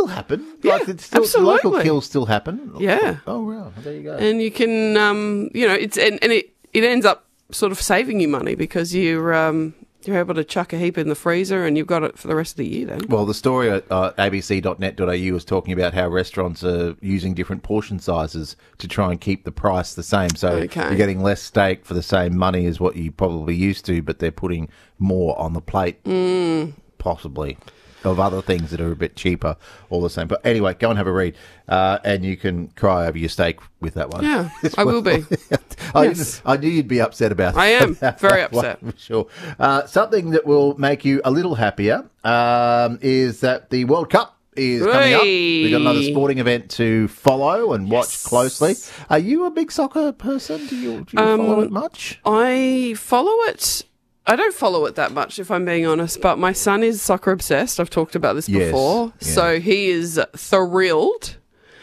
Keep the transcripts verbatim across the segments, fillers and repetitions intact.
happen. Yeah, like it's still, absolutely. Local kills still happen. Yeah. Oh, wow. There you go. And you can, um, you know, it's and, and it, it ends up sort of saving you money because you're um, you're able to chuck a heap in the freezer and you've got it for the rest of the year then. Well, the story at uh, a b c dot net dot a u was talking about how restaurants are using different portion sizes to try and keep the price the same. So Okay. you're getting less steak for the same money as what you probably used to, but they're putting more on the plate, Mm. possibly, of other things that are a bit cheaper, all the same. But anyway, go and have a read, uh, and you can cry over your steak with that one. Yeah, as I will be. I, Yes. didn't- I knew you'd be upset about I am about very that one, upset. for sure. Uh, something that will make you a little happier um, is that the World Cup is coming up. Hey. We've got another sporting event to follow and watch Yes. closely. Are you a big soccer person? Do you, do you Um, follow it much? I follow it. I don't follow it that much, if I'm being honest, but my son is soccer obsessed. I've talked about this Yes, before. yeah. So he is thrilled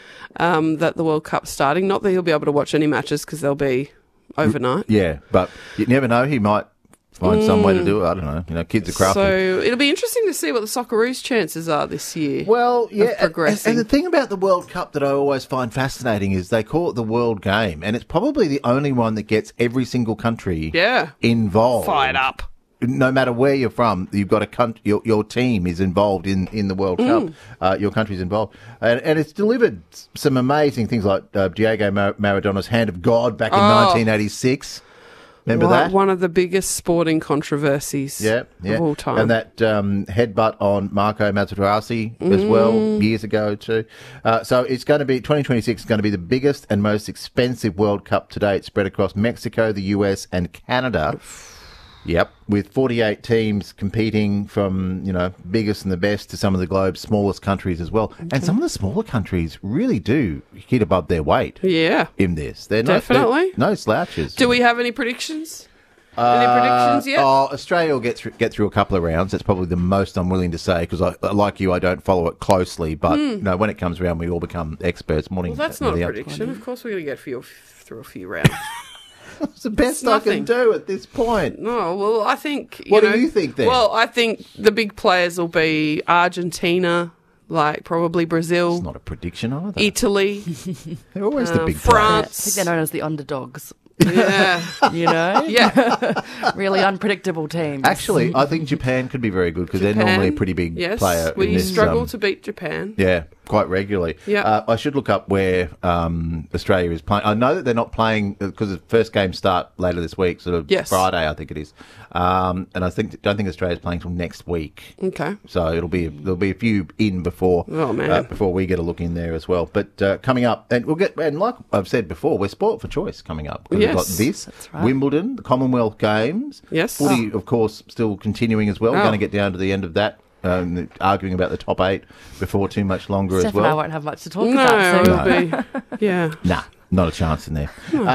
um, that the World Cup's starting. Not that he'll be able to watch any matches because they'll be overnight. Yeah, but you never know. He might find some way to do it. I don't know. You know, kids are crafty. So it'll be interesting to see what the Socceroos' chances are this year. Well, yeah, and, progressing. and the thing about the World Cup that I always find fascinating is they call it the World Game, and it's probably the only one that gets every single country Yeah. involved. Fired up. No matter where you're from, you've got a country, your, your team is involved in, in the World Mm. Cup. Uh, your country's involved. And, and it's delivered some amazing things like uh, Diego Mar- Maradona's Hand of God back in Oh. nineteen eighty-six. Remember One- that? One of the biggest sporting controversies Yeah, yeah. of all time. And that um, headbutt on Marco Materazzi as well, Mm. years ago too. Uh, so it's going to be, twenty twenty-six is going to be the biggest and most expensive World Cup to date, spread across Mexico, the U S and Canada. Yep, with forty-eight teams competing from, you know, biggest and the best to some of the globe's smallest countries as well. And some of the smaller countries really do hit above their weight yeah. in this. They're not, Definitely. they're no slouches. Do we have any predictions? Any predictions yet? Oh, Australia will get through, get through a couple of rounds. That's probably the most I'm willing to say because, I, like you, I don't follow it closely. But you know, when it comes around, we all become experts. Morning. Hmm. Well, that's uh, not a the- prediction. Of course, we're going to get few, through a few rounds. It's the best It's I can nothing. do at this point. No, well, I think. You What do know, you think then? Well, I think the big players will be Argentina, like probably It's Brazil, not a prediction either. Italy, They're always the uh, big I France. think they're known as the underdogs. yeah, You know, yeah. really unpredictable teams. players. Actually, I think Japan could be very good because they're Japan, normally a pretty big yes, player. we in this, struggle um, to beat Japan. Yeah, quite regularly. Yeah. Uh, I should look up where um, Australia is playing. I know that they're not playing because the first games start later this week, sort of Yes. Friday, I think it is. Um, and I think don't think Australia's playing till next week. Okay. So it'll be there'll be a few in before Oh, man. uh, before we get a look in there as well. But uh, coming up, and we'll get and like I've said before, we're sport for choice coming up. 'Cause We've got Yes. this That's right. Wimbledon, the Commonwealth Games, Yes. footy, of course, still continuing as well. We're Oh. going to get down to the end of that. Um, arguing about the top eight before too much longer Steph as and I well. won't have much to talk No, about. So. it'll be. Yeah. Nah, not a chance in there.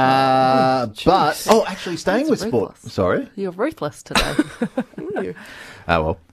uh, but oh, actually, staying That's with sport. ruthless. Sorry. You're ruthless today. Oh well.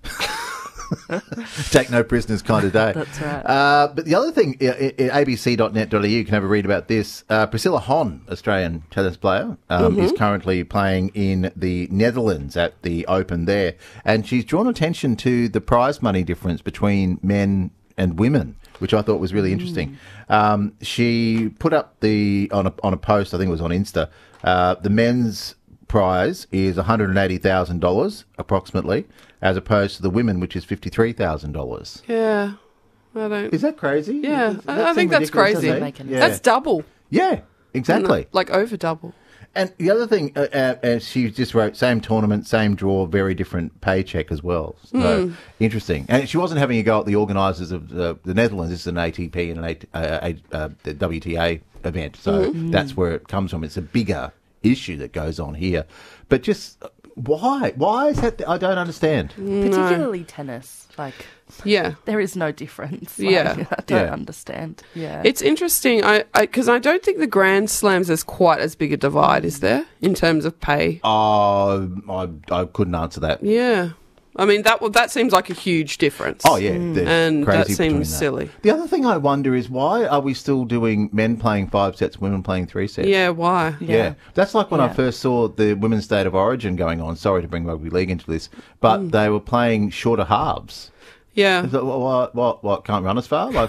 Take no prisoners kind of day. That's right. Uh, but the other thing, i- i- at a b c dot net dot a u, you can have a read about this. Uh, Priscilla Hon, Australian tennis player, um, is currently playing in the Netherlands at the Open there. And she's drawn attention to the prize money difference between men and women, which I thought was really interesting. Um, she put up the, on a, on a post, I think it was on Insta, uh, the men's prize is one hundred eighty thousand dollars approximately, as opposed to the women, which is fifty-three thousand dollars. Yeah. I don't. Is that crazy? Yeah, Does I- that I think seem that's ridiculous, crazy. doesn't it? Making Yeah. That's double. yeah, exactly. Like over double. And the other thing, uh, uh, uh, she just wrote, same tournament, same draw, very different paycheck as well. So, interesting. And she wasn't having a go at the organisers of the, the Netherlands. This is an A T P and an A, uh, a, uh, the W T A event. So that's where it comes from. It's a bigger issue that goes on here. But just, uh, why? Why is that? I don't understand. Particularly tennis. Like, Yeah. there is no difference. Like, Yeah. I don't Yeah. understand. Yeah. It's interesting, I because I, don't think the Grand Slams there's quite as big a divide, is there, in terms of pay? Oh, I, I couldn't answer that. Yeah, I mean that w- that seems like a huge difference. Oh, yeah. there's and that crazy between seems silly. The other thing I wonder is why are we still doing men playing five sets, women playing three sets? Yeah, why? Yeah. Yeah. That's like when I Yeah. first saw the Women's State of Origin going on. Sorry to bring rugby league into this, but they were playing shorter halves. Yeah, Is that, what, what, what, what, can't run as far? Like,